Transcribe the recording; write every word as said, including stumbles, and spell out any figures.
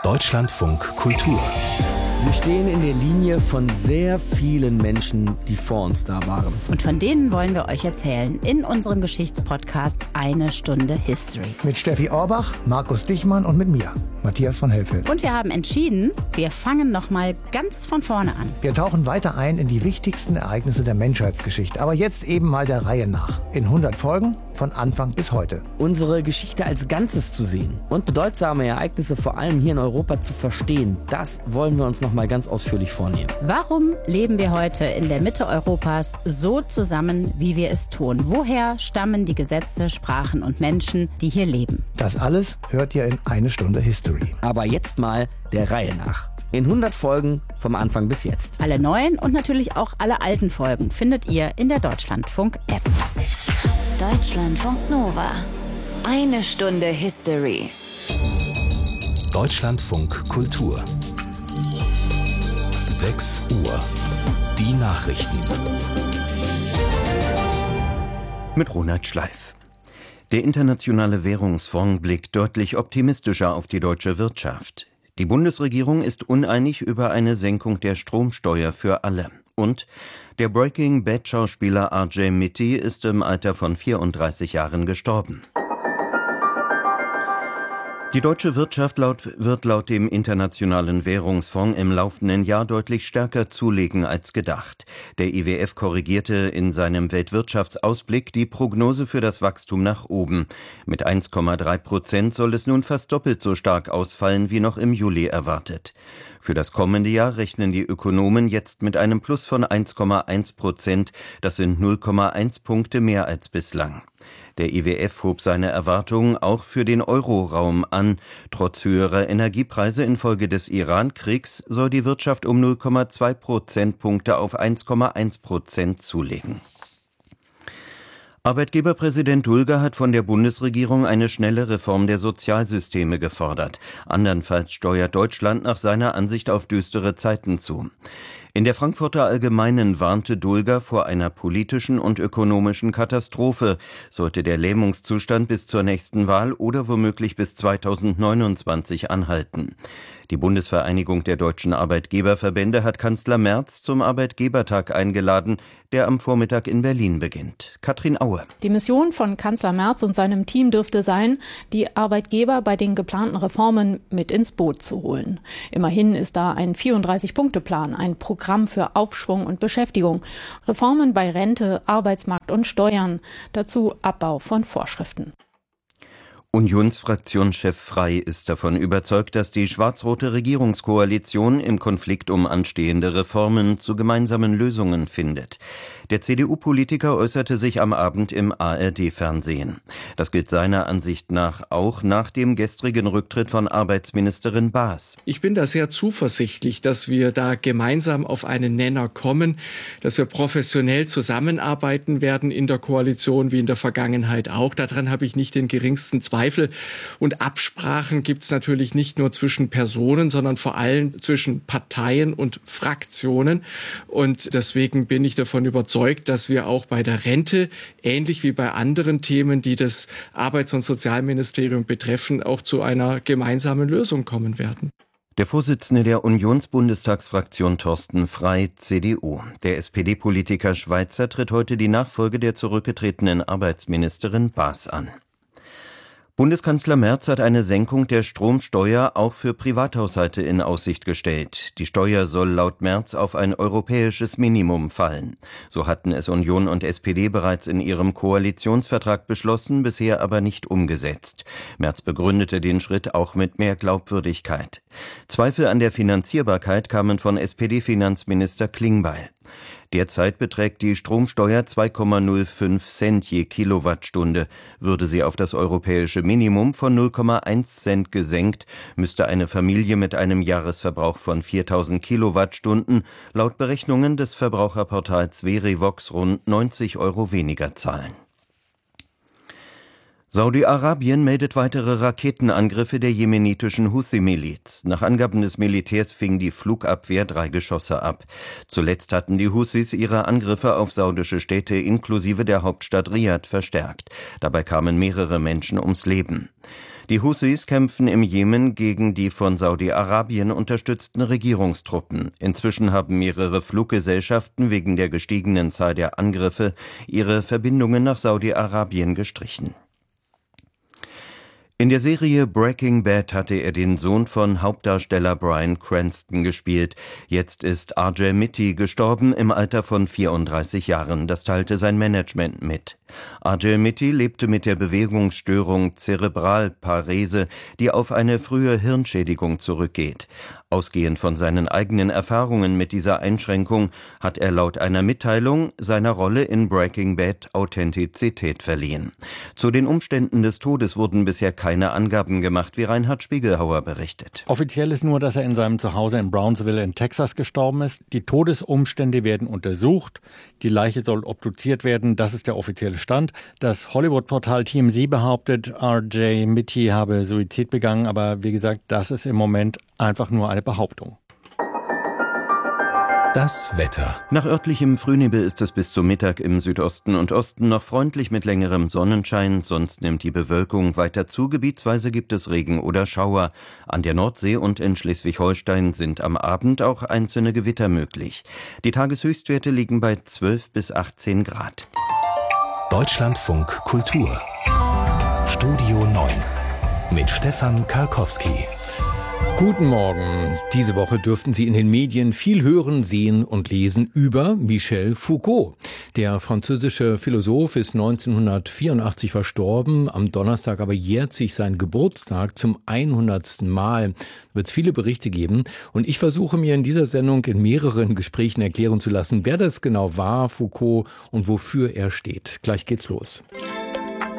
Deutschlandfunk Kultur. Wir stehen in der Linie von sehr vielen Menschen, die vor uns da waren. Und von denen wollen wir euch erzählen in unserem Geschichtspodcast Eine Stunde History. Mit Steffi Orbach, Markus Dichmann und mit mir, Matthias von Helfeld. Und wir haben entschieden, wir fangen nochmal ganz von vorne an. Wir tauchen weiter ein in die wichtigsten Ereignisse der Menschheitsgeschichte. Aber jetzt eben mal der Reihe nach. In hundert Folgen, von Anfang bis heute. Unsere Geschichte als Ganzes zu sehen und bedeutsame Ereignisse vor allem hier in Europa zu verstehen, das wollen wir uns noch mal ganz ausführlich vornehmen. Warum leben wir heute in der Mitte Europas so zusammen, wie wir es tun? Woher stammen die Gesetze, Sprachen und Menschen, die hier leben? Das alles hört ihr in Eine Stunde History. Aber jetzt mal der Reihe nach. In hundert Folgen vom Anfang bis jetzt. Alle neuen und natürlich auch alle alten Folgen findet ihr in der Deutschlandfunk-App. Deutschlandfunk Nova. Eine Stunde History. Deutschlandfunk Kultur. sechs Uhr. Die Nachrichten. Mit Ronald Schleif. Der Internationale Währungsfonds blickt deutlich optimistischer auf die deutsche Wirtschaft. Die Bundesregierung ist uneinig über eine Senkung der Stromsteuer für alle. Und der Breaking Bad-Schauspieler R J Mitte ist im Alter von vierunddreißig Jahren gestorben. Die deutsche Wirtschaft laut, wird laut dem Internationalen Währungsfonds im laufenden Jahr deutlich stärker zulegen als gedacht. Der I W F korrigierte in seinem Weltwirtschaftsausblick die Prognose für das Wachstum nach oben. Mit eins Komma drei Prozent soll es nun fast doppelt so stark ausfallen wie noch im Juli erwartet. Für das kommende Jahr rechnen die Ökonomen jetzt mit einem Plus von eins Komma eins Prozent. Das sind null Komma eins Punkte mehr als bislang. Der I W F hob seine Erwartungen auch für den Euroraum an. Trotz höherer Energiepreise infolge des Iran-Kriegs soll die Wirtschaft um null Komma zwei Prozentpunkte auf eins Komma eins Prozent zulegen. Arbeitgeberpräsident Dulger hat von der Bundesregierung eine schnelle Reform der Sozialsysteme gefordert. Andernfalls steuert Deutschland nach seiner Ansicht auf düstere Zeiten zu. In der Frankfurter Allgemeinen warnte Dulger vor einer politischen und ökonomischen Katastrophe, sollte der Lähmungszustand bis zur nächsten Wahl oder womöglich bis zweitausendneunundzwanzig anhalten. Die Bundesvereinigung der deutschen Arbeitgeberverbände hat Kanzler Merz zum Arbeitgebertag eingeladen, der am Vormittag in Berlin beginnt. Katrin Aue. Die Mission von Kanzler Merz und seinem Team dürfte sein, die Arbeitgeber bei den geplanten Reformen mit ins Boot zu holen. Immerhin ist da ein vierunddreißig-Punkte-Plan, ein Programm für Aufschwung und Beschäftigung, Reformen bei Rente, Arbeitsmarkt und Steuern, dazu Abbau von Vorschriften. Unionsfraktionschef Frey ist davon überzeugt, dass die schwarz-rote Regierungskoalition im Konflikt um anstehende Reformen zu gemeinsamen Lösungen findet. Der C D U-Politiker äußerte sich am Abend im A R D-Fernsehen. Das gilt seiner Ansicht nach auch nach dem gestrigen Rücktritt von Arbeitsministerin Baas. Ich bin da sehr zuversichtlich, dass wir da gemeinsam auf einen Nenner kommen, dass wir professionell zusammenarbeiten werden in der Koalition wie in der Vergangenheit auch. Daran habe ich nicht den geringsten Zweifel. Und Absprachen gibt es natürlich nicht nur zwischen Personen, sondern vor allem zwischen Parteien und Fraktionen. Und deswegen bin ich davon überzeugt, dass wir auch bei der Rente, ähnlich wie bei anderen Themen, die das Arbeits- und Sozialministerium betreffen, auch zu einer gemeinsamen Lösung kommen werden. Der Vorsitzende der Unionsbundestagsfraktion Thorsten Frey, C D U. Der S P D-Politiker Schweizer tritt heute die Nachfolge der zurückgetretenen Arbeitsministerin Baas an. Bundeskanzler Merz hat eine Senkung der Stromsteuer auch für Privathaushalte in Aussicht gestellt. Die Steuer soll laut Merz auf ein europäisches Minimum fallen. So hatten es Union und S P D bereits in ihrem Koalitionsvertrag beschlossen, bisher aber nicht umgesetzt. Merz begründete den Schritt auch mit mehr Glaubwürdigkeit. Zweifel an der Finanzierbarkeit kamen von S P D-Finanzminister Klingbeil. Derzeit beträgt die Stromsteuer zwei Komma null fünf Cent je Kilowattstunde. Würde sie auf das europäische Minimum von null Komma eins Cent gesenkt, müsste eine Familie mit einem Jahresverbrauch von viertausend Kilowattstunden laut Berechnungen des Verbraucherportals Verivox rund neunzig Euro weniger zahlen. Saudi-Arabien meldet weitere Raketenangriffe der jemenitischen Houthi-Miliz. Nach Angaben des Militärs fing die Flugabwehr drei Geschosse ab. Zuletzt hatten die Houthis ihre Angriffe auf saudische Städte inklusive der Hauptstadt Riad verstärkt. Dabei kamen mehrere Menschen ums Leben. Die Houthis kämpfen im Jemen gegen die von Saudi-Arabien unterstützten Regierungstruppen. Inzwischen haben mehrere Fluggesellschaften wegen der gestiegenen Zahl der Angriffe ihre Verbindungen nach Saudi-Arabien gestrichen. In der Serie Breaking Bad hatte er den Sohn von Hauptdarsteller Bryan Cranston gespielt. Jetzt ist R J Mitte gestorben im Alter von vierunddreißig Jahren. Das teilte sein Management mit. R J Mitte lebte mit der Bewegungsstörung Zerebralparese, die auf eine frühe Hirnschädigung zurückgeht. Ausgehend von seinen eigenen Erfahrungen mit dieser Einschränkung hat er laut einer Mitteilung seiner Rolle in Breaking Bad Authentizität verliehen. Zu den Umständen des Todes wurden bisher keine Angaben gemacht, wie Reinhard Spiegelhauer berichtet. Offiziell ist nur, dass er in seinem Zuhause in Brownsville in Texas gestorben ist. Die Todesumstände werden untersucht. Die Leiche soll obduziert werden. Das ist der offizielle Stand. Das Hollywood-Portal T M Z behauptet, R J Mitte habe Suizid begangen. Aber wie gesagt, das ist im Moment einfach nur eine Behauptung. Das Wetter. Nach örtlichem Frühnebel ist es bis zum Mittag im Südosten und Osten noch freundlich mit längerem Sonnenschein, sonst nimmt die Bewölkung weiter zu. Gebietsweise gibt es Regen oder Schauer. An der Nordsee und in Schleswig-Holstein sind am Abend auch einzelne Gewitter möglich. Die Tageshöchstwerte liegen bei zwölf bis achtzehn Grad. Deutschlandfunk Kultur. Studio neun mit Stefan Karkowski. Guten Morgen. Diese Woche dürften Sie in den Medien viel hören, sehen und lesen über Michel Foucault. Der französische Philosoph ist neunzehnhundertvierundachtzig verstorben. Am Donnerstag aber jährt sich sein Geburtstag zum hundertsten Mal. Wird es viele Berichte geben. Und ich versuche mir in dieser Sendung in mehreren Gesprächen erklären zu lassen, wer das genau war, Foucault, und wofür er steht. Gleich geht's los.